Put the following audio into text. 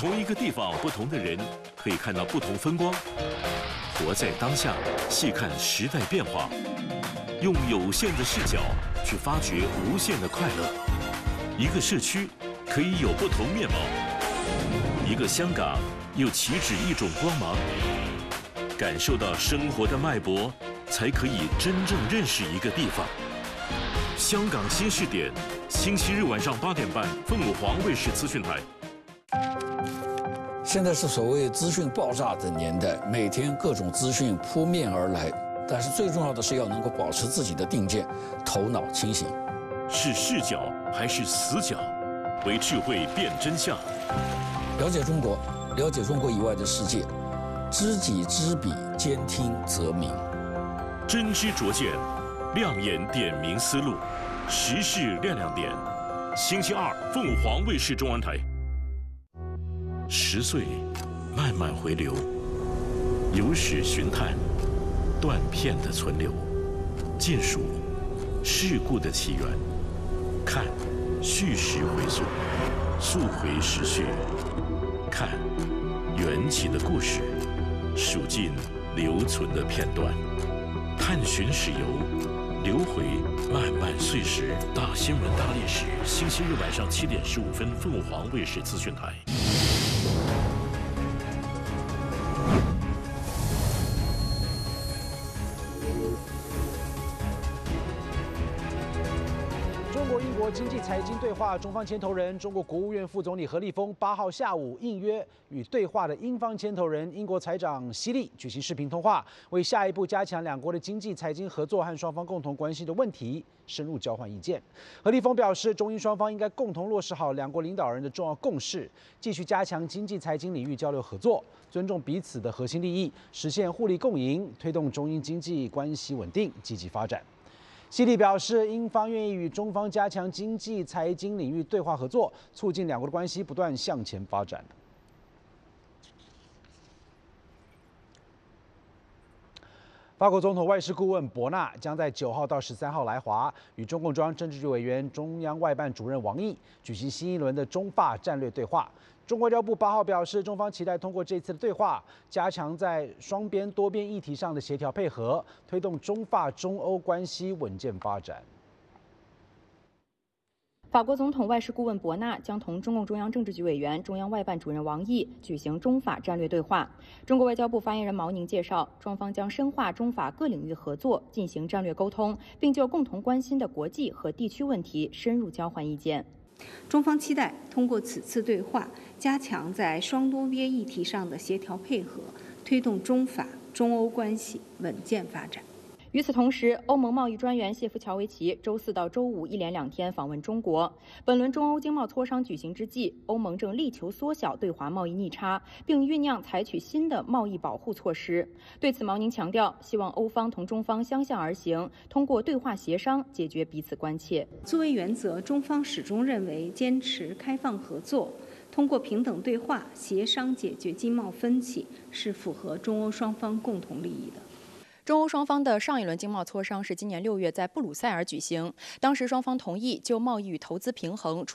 同一个地方，不同的人可以看到不同风光。活在当下，细看时代变化，用有限的视角去发掘无限的快乐。一个社区可以有不同面貌，一个香港又岂止一种光芒。感受到生活的脉搏，才可以真正认识一个地方。香港新视点，星期日晚上8点半，凤凰卫视资讯台。 现在是所谓资讯爆炸的年代，每天各种资讯扑面而来，但是最重要的是要能够保持自己的定见，头脑清醒。 是视角还是死角？为智慧辨真相。 了解中国，了解中国以外的世界，知己知彼，兼听则明。 真知灼见，亮眼点明思路，时事亮亮点。星期二，凤凰卫视中文台。10岁，慢慢回流，有史寻探，断片的存留，尽数事故的起源，看叙事回溯，溯回时序，看缘起的故事，数尽留存的片段，探寻史游，流回漫漫岁时。大新闻大历史，星期日晚上7点15分，凤凰卫视资讯台。 英国经济财经对话中方牵头人中国国务院副总理何立峰8号下午应约与对话的英方牵头人英国财长希利举行视频通话，为下一步加强两国的经济财经合作和双方共同关系的问题深入交换意见。何立峰表示，中英双方应该共同落实好两国领导人的重要共识，继续加强经济财经领域交流合作，尊重彼此的核心利益，实现互利共赢，推动中英经济关系稳定积极发展。希利表示，英方愿意与中方加强经济财经领域对话合作，促进两国的关系不断向前发展。法国总统外事顾问博纳将在9号到13号来华，与中共中央政治局委员、中央外办主任王毅举行新一轮的中法战略对话。中国外交部8号表示，中方期待通过这次的对话，加强在双边、多边议题上的协调配合，推动中法、中欧关系稳健发展。 法国总统外事顾问博纳将同中共中央政治局委员、中央外办主任王毅举行中法战略对话。中国外交部发言人毛宁介绍，双方将深化中法各领域合作，进行战略沟通，并就共同关心的国际和地区问题深入交换意见。 中方期待通过此次对话，加强在双多边议题上的协调配合，推动中法、中欧关系稳健发展。 与此同时，欧盟贸易专员谢夫乔维奇周4到周5一连2天访问中国。本轮中欧经贸磋商举行之际，欧盟正力求缩小对华贸易逆差，并酝酿采取新的贸易保护措施。对此，毛宁强调，希望欧方同中方相向而行，通过对话协商解决彼此关切。 作为原则，中方始终认为坚持开放合作，通过平等对话协商解决经贸分歧，是符合中欧双方共同利益的。 中欧双方的上一轮经贸磋商是今年6月在布鲁塞尔举行，当时双方同意就贸易与投资平衡